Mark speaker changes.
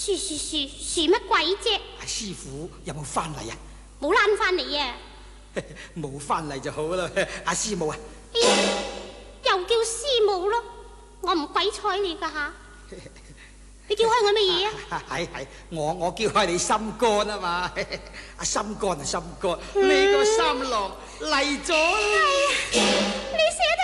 Speaker 1: 乜鬼啫？
Speaker 2: 師傅有冇翻嚟啊？
Speaker 1: 冇攬翻嚟啊！
Speaker 2: 冇翻嚟就好啦。阿師母啊，
Speaker 1: 哎呀，又叫師母咯，我唔鬼睬你噶吓！你叫開我乜嘢啊？
Speaker 2: 係我叫開你心肝啊嘛。阿心肝啊心肝，你個三郎嚟咗啦！
Speaker 1: 你寫